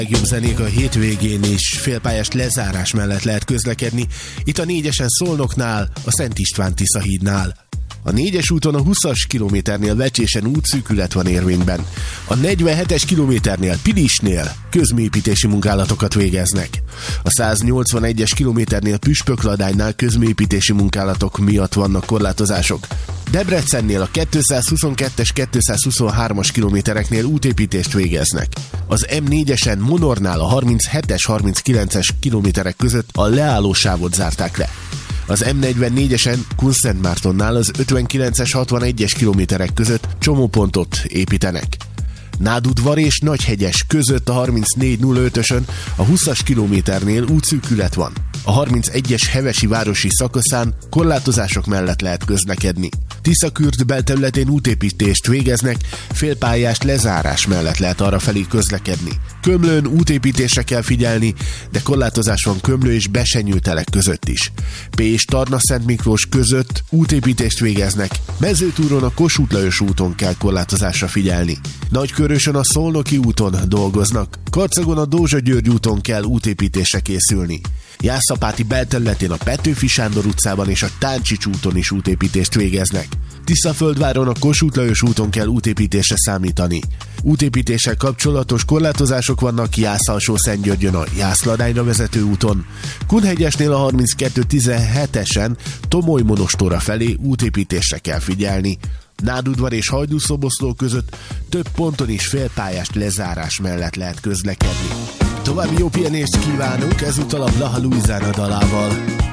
Legjobb zenék a hétvégén is félpályás lezárás mellett lehet közlekedni. Itt a 4-esen Szolnoknál, a Szent István Tisza hídnál. A 4-es úton a 20-as kilométernél Vecsésen útszűkület van érvényben. A 47-es kilométernél Pilisnél közműépítési munkálatokat végeznek. A 181-es kilométernél Püspökladánynál közműépítési munkálatok miatt vannak korlátozások. Debrecennél a 222-es, 223-as kilométereknél útépítést végeznek. Az M4-esen Monornál a 37-es, 39-es kilométerek között a leállósávot zárták le. Az M44-esen Kunszentmártonnál az 59-es, 61-es kilométerek között csomópontot építenek. Nádudvar és Nagyhegyes között a 34-05-ösön a 20-as kilométernél útszűkület van. A 31-es Hevesi városi szakaszán korlátozások mellett lehet közlekedni. Tiszakürd belterületén útépítést végeznek, félpályás lezárás mellett lehet arrafelé közlekedni. Kömlőn útépítésre kell figyelni, de korlátozás van Kömlő és Besenyőtelek között is. Pécs Tarna-Szent Miklós között útépítést végeznek, Mezőtúron a Kossuth Lajos úton kell korlátozásra figyelni. Nagykörösön a Szolnoki úton dolgoznak, Karcagon a Dózsa-György úton kell útépítésre készülni. Jászapáti belterületén a Petőfi Sándor utcában és a Táncsics úton is útépítést végeznek. Tiszaföldváron a Kossuth Lajos úton kell útépítésre számítani. Útépítéssel kapcsolatos korlátozások vannak Jász-Alsó-Szentgyörgyön a Jász-Ladányra vezető úton. Kunhegyesnél a 32-17-esen Tomoly-Monostorra felé útépítésre kell figyelni. Nádudvar és Hajdúszoboszló között több ponton is félpályás lezárás mellett lehet közlekedni. További jó pihenést kívánunk, ezúttal a Blaha Louisána dalával.